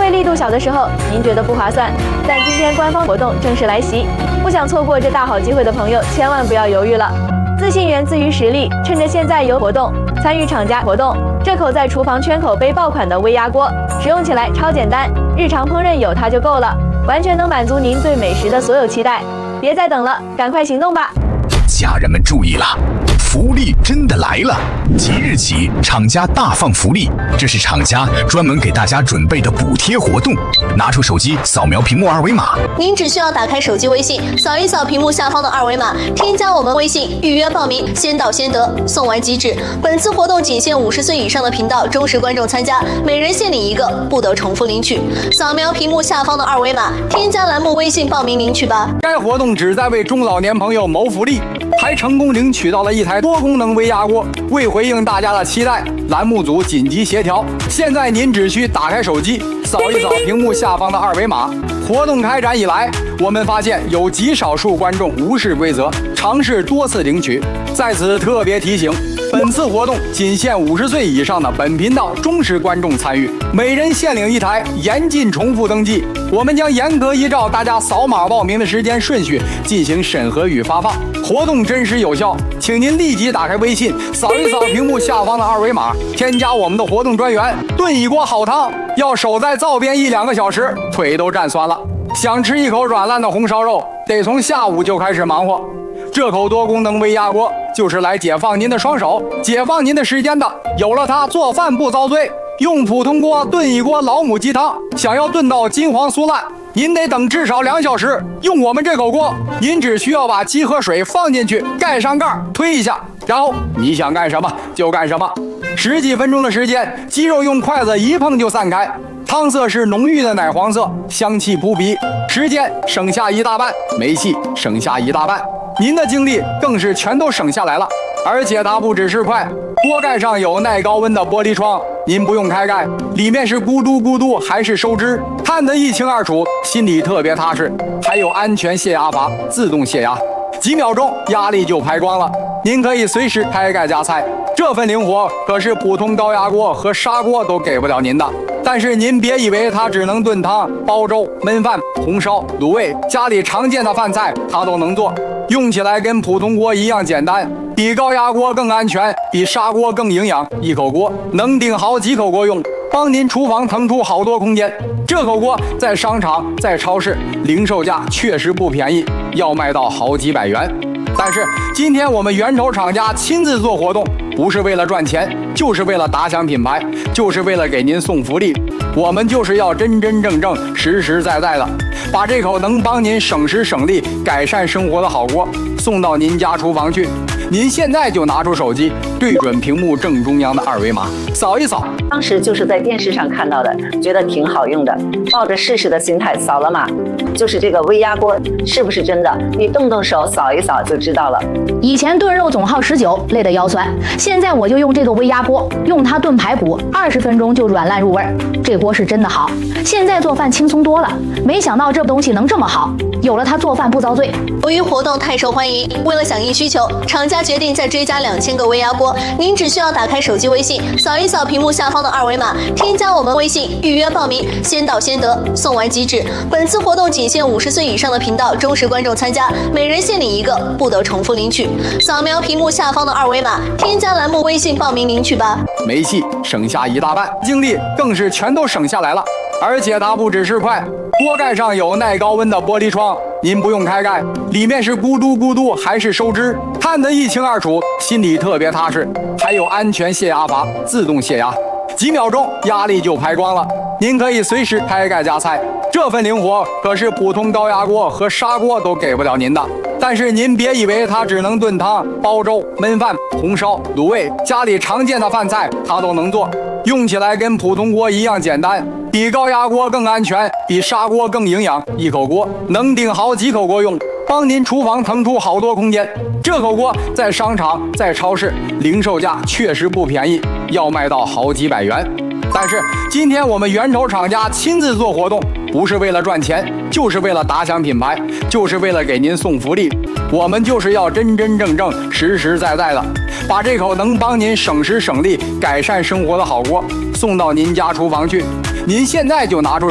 惠力度小的时候，您觉得不划算，但今天官方活动正式来袭，不想错过这大好机会的朋友，千万不要犹豫了。自信源自于实力，趁着现在有活动，参与厂家活动。这口在厨房圈口杯爆款的微压锅，使用起来超简单，日常烹饪有它就够了，完全能满足您对美食的所有期待。别再等了，赶快行动吧！ 家人们注意了，福利真的来了！即日起，厂家大放福利，这是厂家专门给大家准备的补贴活动。拿出手机，扫描屏幕二维码。 您只需要打开手机微信，扫一扫屏幕下方的二维码，添加我们微信预约报名，先到先得，送完即止。本次活动仅限50岁以上的频道忠实观众参加，每人限领1个，不得重复领取。扫描屏幕下方的二维码，添加栏目微信报名领取吧。 该活动旨在为中老年朋友谋福利，还成功领取到了一台多功能微压锅。为回应大家的期待，栏目组紧急协调。现在您只需打开手机，扫一扫屏幕下方的二维码。活动开展以来，我们发现有极少数观众无视规则，尝试多次领取。在此特别提醒，本次活动仅限50岁以上的本频道忠实观众参与，每人限领1台，严禁重复登记。我们将严格依照大家扫码报名的时间顺序进行审核与发放。活动真实有效，请您立即打开微信，扫一扫屏幕下方的二维码，添加我们的活动专员。炖一锅好汤，要守在灶边1-2个小时，腿都站酸了。想吃一口软烂的红烧肉，得从下午就开始忙活。这口多功能微压锅就是来解放您的双手，解放您的时间的。有了它，做饭不遭罪。用普通锅炖一锅老母鸡汤，想要炖到金黄酥烂，您得等至少2小时。用我们这口锅，您只需要把鸡和水放进去，盖上盖，推一下，然后你想干什么就干什么。10几分钟的时间，鸡肉用筷子一碰就散开，汤色是浓郁的奶黄色，香气扑鼻，时间省下1大半，煤气省下1大半，您的精力更是全都省下来了。而且它不只是快，锅盖上有耐高温的玻璃窗，您不用开盖，里面是咕嘟咕嘟还是收汁，看得一清二楚，心里特别踏实。还有安全泄压阀，自动泄压，几秒钟压力就排光了，您可以随时开盖加菜。这份灵活可是普通高压锅和砂锅都给不了您的。但是您别以为它只能炖汤、煲粥、焖饭、红烧、卤味，家里常见的饭菜它都能做，用起来跟普通锅一样简单，比高压锅更安全，比砂锅更营养。一口锅能顶好几口锅用，帮您厨房腾出好多空间。这口锅在商场、在超市零售价确实不便宜，要卖到好几百元。但是今天我们源头厂家亲自做活动，不是为了赚钱，就是为了打响品牌，就是为了给您送福利。我们就是要真真正正、实实在在的把这口能帮您省时省力、改善生活的好锅送到您家厨房去。您现在就拿出手机，对准屏幕正中央的二维码，扫一扫。 当时就是在电视上看到的，觉得挺好用的，抱着试试的心态扫了码。就是这个微压锅是不是真的？你动动手扫一扫就知道了。 以前炖肉总耗19，累得腰酸。现在我就用这个微压锅，用它炖排骨，20分钟就软烂入味。这锅是真的好，现在做饭轻松多了。没想到这东西能这么好，有了它做饭不遭罪。 由于活动太受欢迎，为了响应需求，厂家决定再追加2000个微压锅。您只需要打开手机微信，扫一扫屏幕下方的二维码，添加我们微信预约报名，先到先得，送完即止。本次活动仅限50岁以上的频道忠实观众参加，每人限领1个，不得重复领取。扫描屏幕下方的二维码，添加栏目微信报名领取吧。 煤气省下1大半，精力更是全都省下来了。而且它不只是快，锅盖上有耐高温的玻璃窗，您不用开盖，里面是咕嘟咕嘟还是收汁，看得一清二楚，心里特别踏实。还有安全泄压阀，自动泄压，几秒钟压力就排光了，您可以随时开盖加菜。这份灵活可是普通高压锅和砂锅都给不了您的。但是您别以为它只能炖汤、煲粥、焖饭、红烧、卤味，家里常见的饭菜它都能做，用起来跟普通锅一样简单，比高压锅更安全，比砂锅更营养。一口锅能顶好几口锅用，帮您厨房腾出好多空间。这口锅在商场、在超市零售价确实不便宜，要卖到好几百元。但是今天我们源头厂家亲自做活动，不是为了赚钱，就是为了打响品牌，就是为了给您送福利。我们就是要真真正正、实实在在的把这口能帮您省时省力、改善生活的好锅送到您家厨房去。您现在就拿出